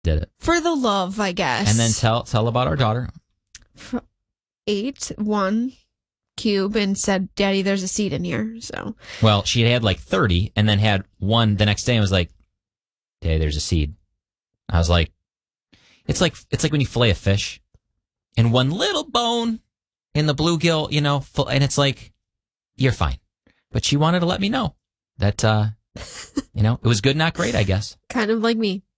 Did it. For the love, I guess. And then tell about our daughter. Ate one cube and said, Daddy, there's a seed in here. So, well, she had like 30 and then had one the next day and was like, Daddy, there's a seed. I was like, it's like when you fillet a fish and one little bone in the bluegill, and it's like, you're fine. But she wanted to let me know that, it was good, not great, I guess. Kind of like me.